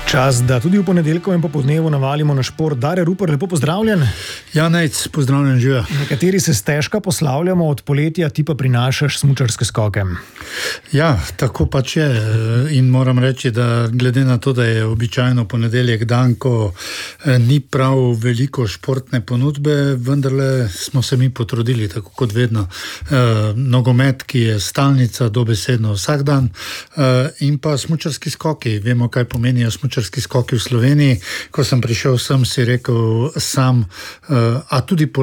Čas, da tudi v ponedeljkovem popoldnevu navalimo na šport. Dare Rupar, lepo pozdravljen. Ja, Nejc, pozdravljen, živa. Nekateri se stežka poslavljamo od poletja, ti pa prinašaš smučarske skoke. Ja, tako pač je. In moram reči, da glede na to, da je običajno ponedeljek dan, ko ni prav veliko športne ponudbe, vendarle smo se mi potrudili, tako kot vedno. Nogomet, ki je stalnica dobesedno vsak dan, in pa smučarski skoki. Vemo, kaj pomenijo smučarski skoki v Sloveniji. Ko sem prišel sem, si rekel sam, a tudi